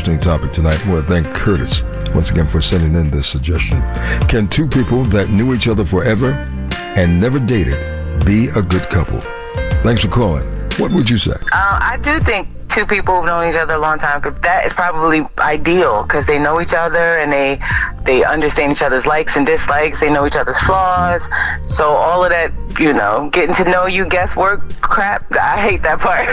interesting topic tonight. I want to thank Curtis once again for sending in this suggestion. Can two people that knew each other forever and never dated be a good couple? Thanks for calling. What would you say? I do think two people who've known each other a long time, that is probably ideal because they know each other and they understand each other's likes and dislikes. They know each other's flaws. So all of that, getting to know you guesswork crap, I hate that part.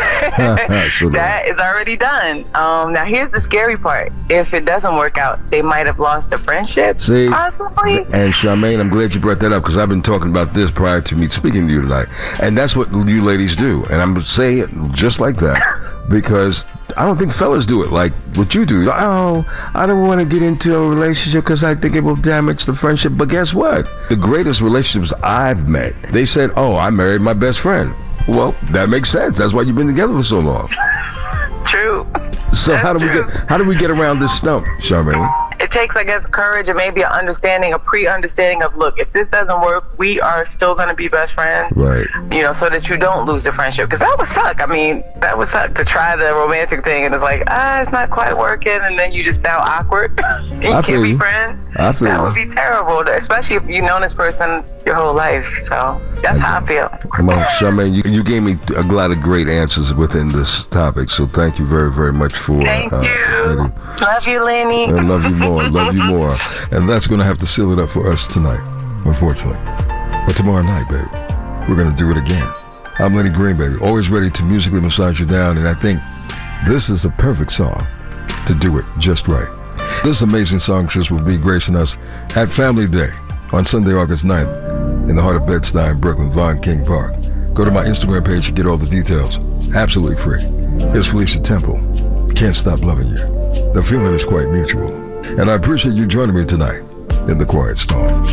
That is already done. Now here's the scary part. If it doesn't work out, they might have lost a friendship. See, possibly. And Charmaine, I'm glad you brought that up because I've been talking about this prior to me speaking to you tonight. And that's what you ladies do. And I'm going to say it just like that. Because I don't think fellas do it like what you do. Oh, I don't want to get into a relationship because I think it will damage the friendship. But guess what? The greatest relationships I've met, they said, oh, I married my best friend. Well, that makes sense. That's why you've been together for so long. True. So how do we get around this stump, Charmaine? It takes, I guess, courage and maybe a pre-understanding of, look, if this doesn't work, we are still going to be best friends. Right. So that you don't lose the friendship. Because that would suck. I mean, that would suck to try the romantic thing and it's like, it's not quite working, and then you just sound awkward and you can't be friends. That would be terrible, especially if you've known this person your whole life. So that's how I feel. Come on, Charmaine, you gave me a lot of great answers within this topic, so thank you very, very much for Thank you. Love you, Lenny. I love you more. Love you more. And that's going to have to seal it up for us tonight, unfortunately. But tomorrow night, baby, we're going to do it again. I'm Lenny Green, baby, always ready to musically massage you down, and I think this is a perfect song to do it just right. This amazing songstress will be gracing us at Family Day on Sunday, August 9th in the heart of Bed-Stuy, Brooklyn, Von King Park. Go to my Instagram page to get all the details. Absolutely free. Here's Felicia Temple. Can't Stop Loving You. The feeling is quite mutual. And I appreciate you joining me tonight in the Quiet Storm.